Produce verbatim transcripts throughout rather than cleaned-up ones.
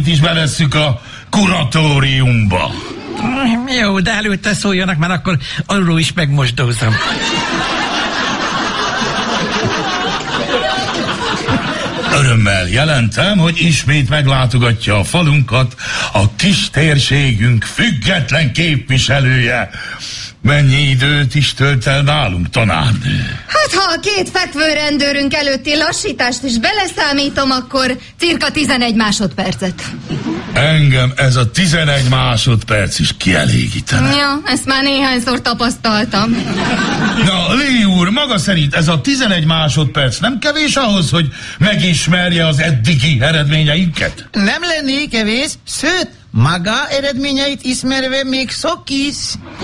Csávit is bevesszük a kuratóriumba. Jó, de előtte szóljanak, mert akkor arról is megmosdózom. Örömmel jelentem, hogy ismét meglátogatja a falunkat a kis térségünk független képviselője. Mennyi időt is tölt el nálunk, tanárnő? Hát, ha a két fekvő rendőrünk előtti lassítást is beleszámítom, akkor cirka tizenegy másodpercet. Engem ez a tizenegy másodperc is kielégítene. Ja, ezt már néhányszor tapasztaltam. Na, Lee úr, maga szerint ez a tizenegy másodperc nem kevés ahhoz, hogy megismerje az eddigi eredményeinket? Nem lenné kevés, sőt, maga eredményeit ismerve még szokis.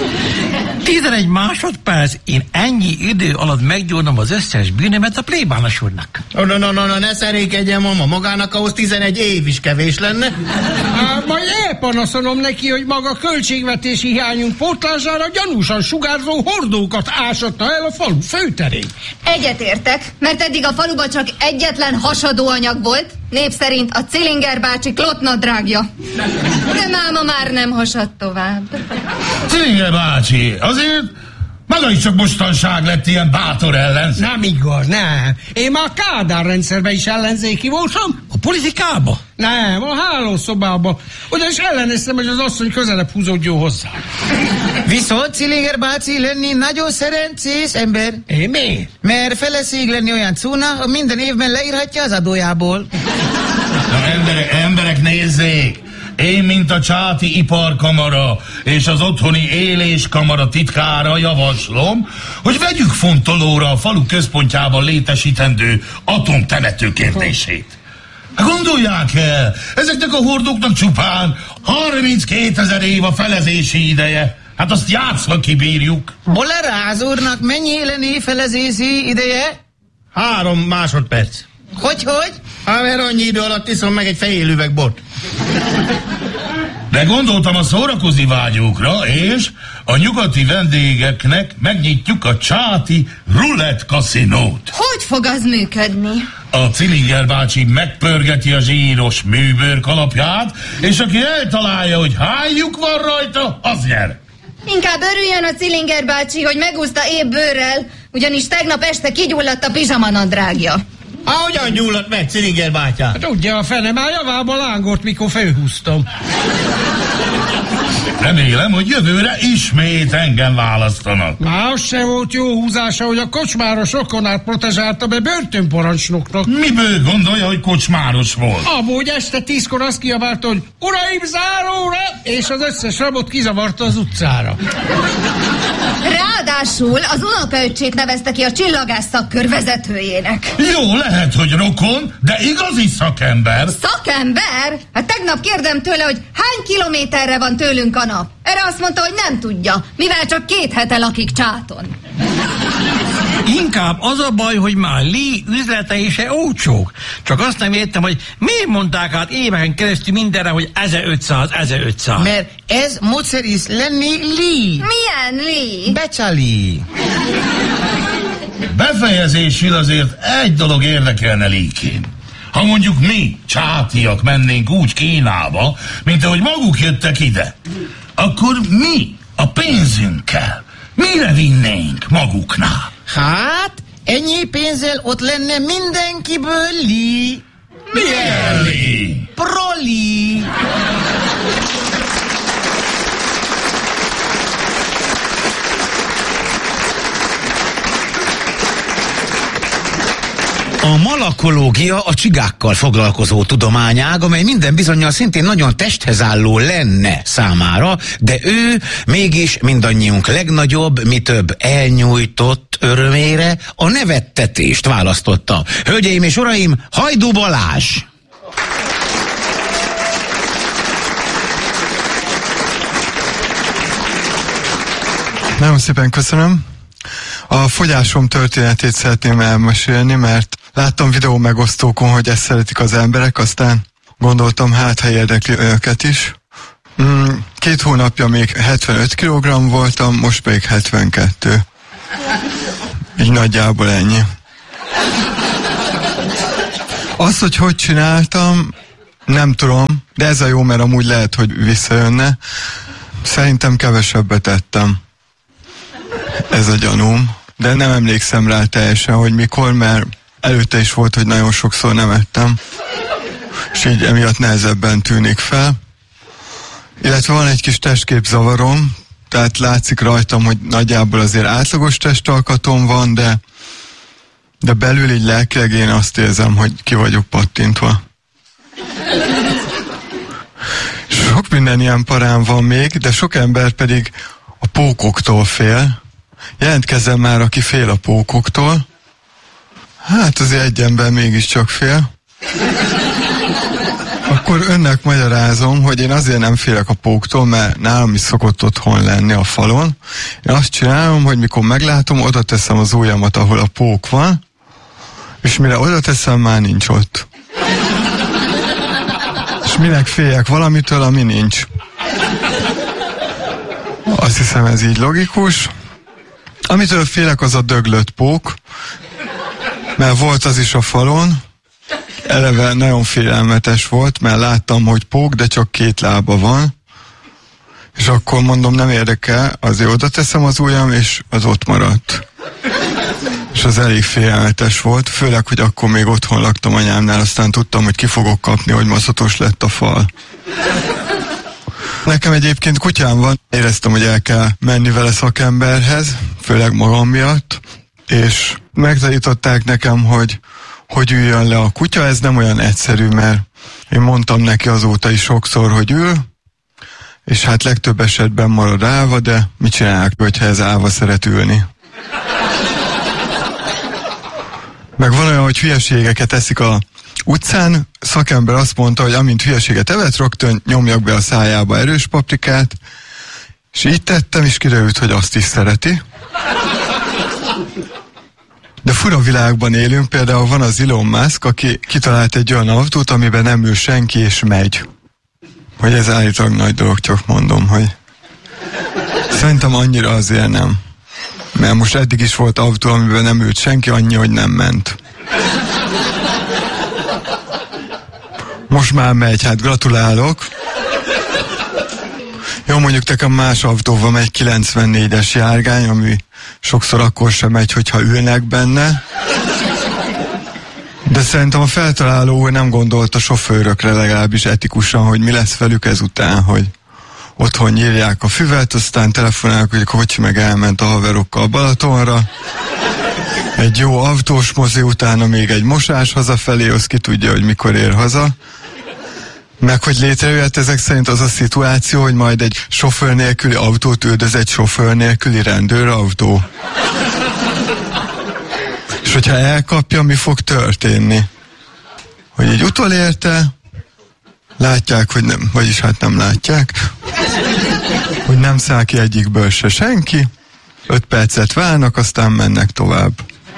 tizenegy másodperc, én ennyi idő alatt meggyónom az összes bűnömet a plébános úrnak. No, no, no, no, ne szerékedjen, mama, magának ahhoz tizenegy év is kevés lenne. Á, majd elpanaszolom neki, hogy maga költségvetési hiányunk pótlására gyanúsan sugárzó hordókat ásatta el a falu főterén. Egyetértek, mert eddig a faluban csak egyetlen hasadóanyag volt, név szerint a Cillinger bácsi klotnadrágja. De máma már nem hasad tovább. Cillinger bácsi, azért maga is csak mostanság lett ilyen bátor ellenzék. Nem igaz, nem. Én már Kádár rendszerben is ellenzéki voltam. A politikába? Nem, a hálószobában. Ugyanis elleneztem, hogy az asszony közelebb húzódjon hozzá. Viszont Cillinger bácsi lenni nagyon szerencsés ember. Én miért? Mert feleség lenni olyan cúna, hogy minden évben leírhatja az adójából. Na, emberek, emberek, nézzék! Én, mint a Csáti Iparkamara és az otthoni éléskamara titkára javaslom, hogy vegyük fontolóra a falu központjában létesítendő atomtemető kérdését. Gondolják el, ezeknek a hordóknak csupán harminckétezer év a felezési ideje. Hát azt játszva kibírjuk. Boleráz úrnak mennyi lenné felezési ideje? Három másodperc. Hogy-hogy? Hát mert annyi idő alatt iszom meg egy fehér üveg bort. De gondoltam a szórakozni vágyókra, és a nyugati vendégeknek megnyitjuk a Csáti Roulette kaszinót. Hogy fog az működni? A Cillinger bácsi megpörgeti a zsíros műbőr kalapját, és aki eltalálja, hogy hány lyuk van rajta, az nyer. Inkább örüljön a Cillinger bácsi, hogy megúszta épp bőrrel, ugyanis tegnap este kigyulladt a pizsamanadrágja. Ahogyan gyulladt meg, Cillinger bátyám? Tudja, a fene már javába lángolt, mikor fölhúztam. Remélem, hogy jövőre ismét engem választanak. Már az se volt jó húzása, hogy a kocsmáros rokonát protezsálta be börtönparancsnoknak. Miből gondolja, hogy kocsmáros volt? Abba, hogy este tízkor azt kiabálta, hogy uraim, záróra, és az összes rabot kizavarta az utcára. Ráadásul az unokaöccsét nevezte ki a csillagász szakkör vezetőjének. Jó, lehet, hogy rokon, de igazi szakember. Szakember? Hát tegnap kérdem tőle, hogy hány kilométerre van tőlünk a nap. Erre azt mondta, hogy nem tudja, mivel csak két hete lakik Csáton. Inkább az a baj, hogy már Lee üzletei se olcsók. Csak azt nem értem, hogy miért mondták át éveken keresztül mindenre, hogy ezerötszáz, ezerötszáz. Mert ez módszer is lenni Lee. Milyen Lee? Becsali. Befejezésül azért egy dolog érdekelne Lee-kén. Ha mondjuk mi, csátiak mennénk úgy Kínába, mint ahogy maguk jöttek ide, akkor mi a pénzünkkel mire vinnénk maguknál? Hát, ennyi pénzzel ott lenne mindenkiből Lee. Milyen Lee? Proli. A malakológia a csigákkal foglalkozó tudományág, amely minden bizonnyal szintén nagyon testhez álló lenne számára, de ő mégis mindannyiunk legnagyobb, mi több elnyújtott örömére a nevettetést választotta. Hölgyeim és uraim, Hajdú Balázs! Nagyon szépen köszönöm. A fogyásom történetét szeretném elmesélni, mert láttam videó megosztókon, hogy ezt szeretik az emberek, aztán gondoltam, hát ha érdekli őket is. Két hónapja még hetvenöt kilogramm voltam, most pedig hetvenkettő. Így nagyjából ennyi. Az, hogy hogy csináltam, Nem tudom, de ez a jó, mert amúgy lehet, hogy visszajönne. Szerintem kevesebbet ettem. Ez a gyanúm. De nem emlékszem rá teljesen, hogy mikor, mert előtte is volt, hogy nagyon sokszor nem ettem. És így emiatt nehezebben tűnik fel. Illetve van egy kis testképzavarom, tehát látszik rajtam, hogy nagyjából azért átlagos testalkatom van, de, de belül így lelkileg én azt érzem, hogy ki vagyok pattintva. Sok minden ilyen parám van még, de sok ember pedig a pókoktól fél. Jelentkezzen már, aki fél a pókoktól. Hát azért egy ember mégiscsak fél. Akkor önnek magyarázom, hogy én azért nem félek a póktól, mert nálam is szokott otthon lenni a falon. Én azt csinálom, hogy mikor meglátom, oda teszem az ujjamat, ahol a pók van, és mire oda teszem, már nincs ott. És minek féljek valamitől, ami nincs. Azt hiszem, ez így logikus. Amitől félek, az a döglött pók, mert volt az is a falon. Eleve nagyon félelmetes volt, mert láttam, hogy pók, de csak két lába van. És akkor mondom, nem érdekel, azért oda teszem az ujjam, és az ott maradt. És az elég félelmetes volt, főleg, hogy akkor még otthon laktam anyámnál, aztán tudtam, hogy ki fogok kapni, hogy maszatos lett a fal. Nekem egyébként kutyám van, éreztem, hogy el kell menni vele szakemberhez, főleg magam miatt, és megtanították nekem, hogy hogy üljön le a kutya, ez nem olyan egyszerű, mert én mondtam neki azóta is sokszor, hogy ül, és hát legtöbb esetben marad állva, de mit csinálják, hogyha ez állva szeret ülni? Meg van olyan, hogy hülyeségeket eszik a utcán, szakember azt mondta, hogy amint hülyeséget evett, rögtön nyomjak be a szájába erős paprikát, és így tettem, és kiderült, hogy azt is szereti. De fura világban élünk, például van az Elon Musk, aki kitalált egy olyan autót, amiben nem ül senki és megy. Hogy ez állítólag nagy dolog, csak mondom, hogy szerintem annyira azért nem. Mert most eddig is volt autó, amiben nem ült senki, annyi, hogy nem ment. Most már megy, hát gratulálok. Jó, mondjuk nekem más autóval megy, kilencvennégyes járgány, ami sokszor akkor sem megy, hogyha ülnek benne. De szerintem a feltaláló nem gondolt a sofőrökre legalábbis etikusan, hogy mi lesz velük ezután, hogy otthon nyírják a füvet, aztán telefonálják, hogy a kocsi meg elment a haverokkal Balatonra. Egy jó autós mozi, utána még egy mosás hazafelé, az ki tudja, hogy mikor ér haza. Meg hogy létrejöhet ezek szerint az a szituáció, hogy majd egy sofőr nélküli autót üldöz egy sofőr nélküli rendőrautó. És hogyha elkapja, mi fog történni? Hogy így utolérte, látják, hogy nem, vagyis hát nem látják, hogy nem száll ki egyikből se senki, öt percet várnak, aztán mennek tovább.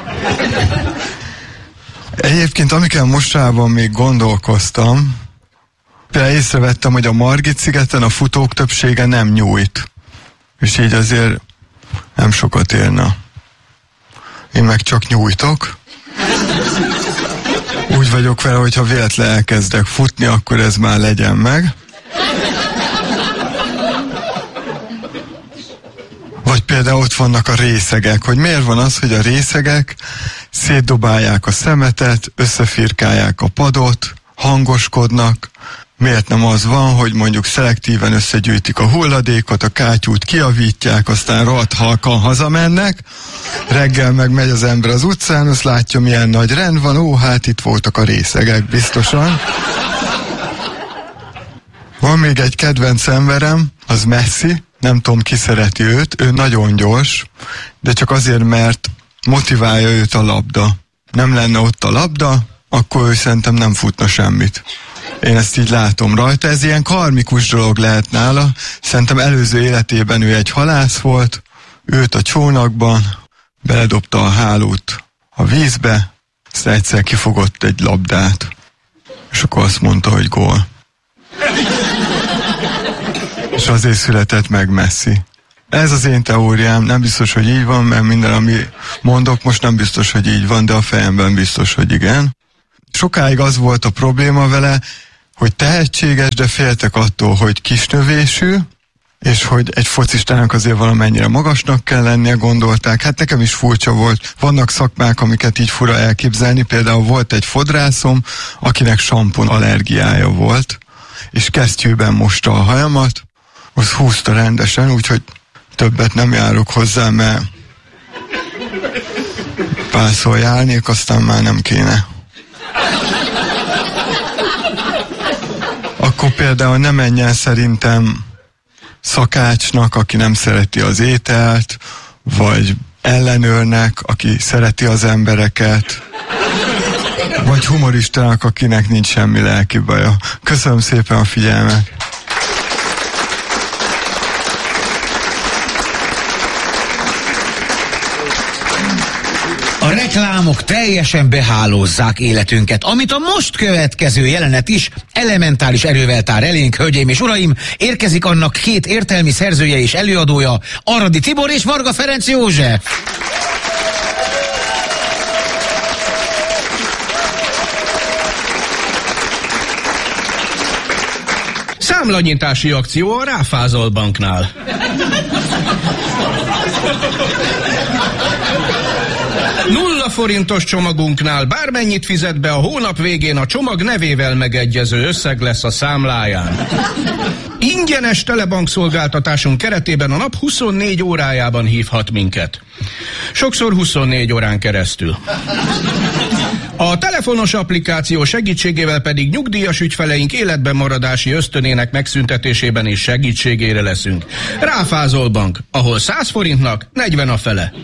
Egyébként amiken mostában még gondolkoztam, például észrevettem, hogy a Margit-szigeten a futók többsége nem nyújt. És így azért nem sokat érne. Én meg csak nyújtok. Úgy vagyok vele, hogyha véletlen elkezdek futni, akkor ez már legyen meg. Vagy például ott vannak a részegek, hogy miért van az, hogy a részegek szétdobálják a szemetet, összefirkálják a padot, hangoskodnak. Miért nem az van, hogy mondjuk szelektíven összegyűjtik a hulladékot, a kátyút kijavítják, aztán rohadt halkan hazamennek, reggel meg megy az ember az utcán, azt látja, milyen nagy rend van, ó, hát itt voltak a részegek biztosan. Van még egy kedvenc emberem, az Messi, nem tudom, ki szereti őt, ő nagyon gyors, de csak azért, mert motiválja őt a labda. Nem lenne ott a labda, akkor ő szerintem nem futna semmit. Én ezt így látom rajta, ez ilyen karmikus dolog lehet nála. Szerintem előző életében ő egy halász volt, őt a csónakban, beledobta a hálót a vízbe, aztán egyszer kifogott egy labdát, és akkor azt mondta, hogy gól. És azért született meg Messi. Ez az én teóriám, nem biztos, hogy így van, mert minden, ami mondok, most nem biztos, hogy így van, de a fejemben biztos, hogy igen. Sokáig az volt a probléma vele, hogy tehetséges, de féltek attól, hogy kisnövésű, és hogy egy focistának azért valamennyire magasnak kell lennie, gondolták. Hát nekem is furcsa volt. Vannak szakmák, amiket így fura elképzelni. Például volt egy fodrászom, akinek sampon allergiája volt, és kesztyűben mosta a hajamat, az húzta rendesen, úgyhogy többet nem járok hozzá, mert párszor járnék, aztán már nem kéne. Akkor például ne menjen szerintem szakácsnak, aki nem szereti az ételt, vagy ellenőrnek, aki szereti az embereket, vagy humoristának, akinek nincs semmi lelki baja. Köszönöm szépen a figyelmet! A reklámok teljesen behálózzák életünket, amit a most következő jelenet is elementáris erővel tár elénk, hölgyeim és uraim. Érkezik annak két értelmi szerzője és előadója, Aradi Tibor és Varga Ferenc József. Számlanyitási akció a Ráfázol Banknál. Nulla forintos csomagunknál bármennyit fizet be, a hónap végén a csomag nevével megegyező összeg lesz a számláján. Ingyenes telebankszolgáltatásunk keretében a nap huszonnégy órájában hívhat minket. Sokszor huszonnégy órán keresztül. A telefonos applikáció segítségével pedig nyugdíjas ügyfeleink életben maradási ösztönének megszüntetésében is segítségére leszünk. Ráfázol Bank, ahol száz forintnak negyven a fele.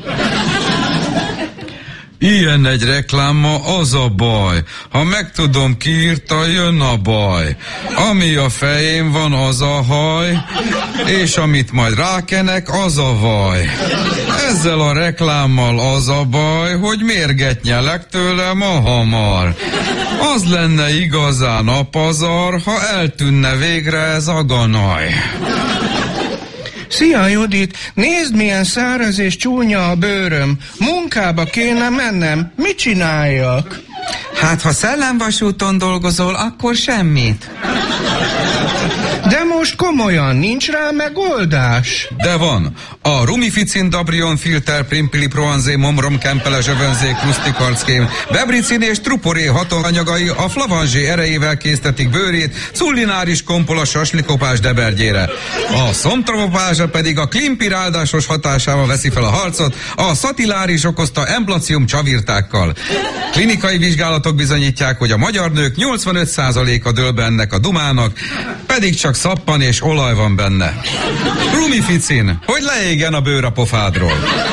Ilyen egy rekláma, az a baj. Ha megtudom, ki írta, jön a baj. Ami a fején van, az a haj, és amit majd rákenek, az a vaj. Ezzel a reklámmal az a baj, hogy mérget nyelek tőlem a hamar. Az lenne igazán a pazar, ha eltűnne végre ez a ganaj. Szia, Judit! Nézd, milyen száraz és csúnya a bőröm. Munkába kéne mennem. Mit csináljak? Hát, ha szellemvasúton dolgozol, akkor semmit. De most komolyan, nincs rá megoldás? De van. A Rumificin Dabrion Filter Primpili Proanzé Momrom Kempele Zsövönzé Krusztikarckém Bebricin és Truporé hatóanyagai a Flavanzsé erejével késztetik bőrét cullináris kompola saslikopás debergyére. A szomtravopázsa pedig a Klimpir áldásos hatásával veszi fel a harcot a szatiláris okozta emblacium csavirtákkal. Klinikai vizsgálatok bizonyítják, hogy a magyar nők nyolcvanöt százaléka dől be ennek a dumának, pedig csak szappan és olaj van benne. Rumificin, hogy leégjen a bőr a pofádról.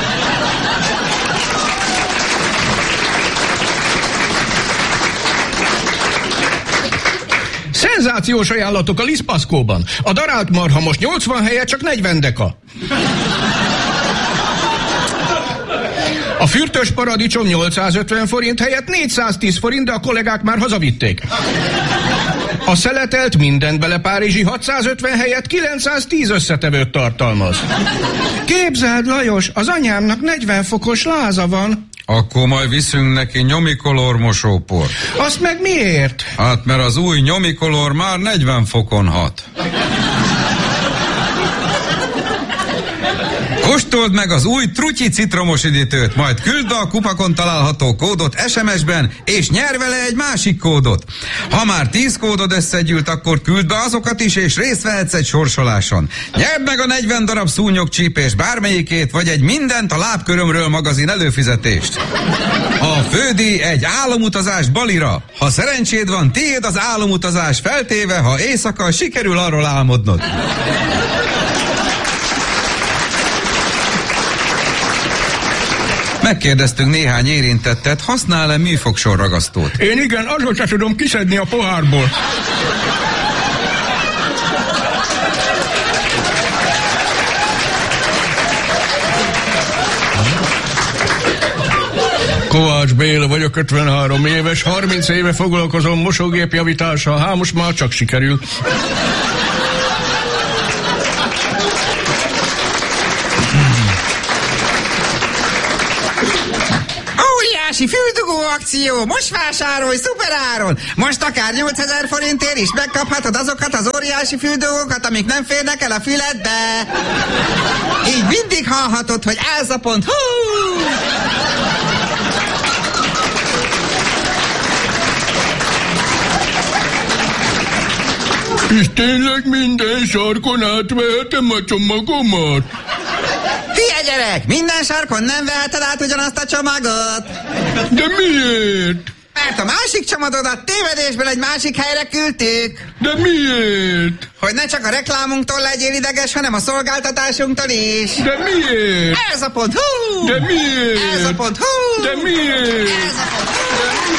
Szenzációs ajánlatok a Liszpaszkóban. A darált marha most nyolcvan helyett csak negyven deka. A fürtös paradicsom nyolcszázötven forint helyett négyszáztíz forint, de a kollégák már hazavitték. A szeletelt mindent bele párizsi hatszázötven helyett kilencszáztíz összetevőt tartalmaz. Képzeld, Lajos, az anyámnak negyven fokos láza van. Akkor majd viszünk neki nyomikolor mosóport. Azt meg miért? Hát mert az új nyomikolor már negyven fokon hat. Kóstold meg az új Trutyi citromos üdítőt, majd küld be a kupakon található kódot es em es-ben, és nyer vele egy másik kódot. Ha már tíz kódod összegyűlt, akkor küld be azokat is, és részt vehetsz egy sorsoláson. Nyerd meg a negyven darab szúnyogcsípés bármelyikét, vagy egy mindent a lábkörömről magazin előfizetést. A fődíj egy álomutazás Balira. Ha szerencséd van, tiéd az álomutazás, feltéve, ha éjszaka sikerül arról álmodnod. Megkérdeztünk néhány érintettet, használ-e műfogsorragasztót? Én igen, azóta tudom kiszedni a pohárból. Kovács Béla vagyok, ötvenhárom éves, harminc éve foglalkozom mosógépjavítással, hát most már csak sikerül. óriási füldugó akció! Most vásárolj szuperáron! Most akár nyolcezer forintért is megkaphatod azokat az óriási füldugókat, amik nem férnek el a füledbe. Így mindig hallhatod, hogy elzapont. Hú! És tényleg minden sarkon átvehetem a csomagomat? Hülye gyerek! Minden sarkon nem veheted át ugyanazt a csomagot! De miért? Mert a másik csomagodat tévedésből egy másik helyre küldtük. De miért? Hogy ne csak a reklámunktól legyél ideges, hanem a szolgáltatásunktól is. De miért? Ez a pont, hú! De miért? Ez a pont, hú! De miért? Ez a pont, hú!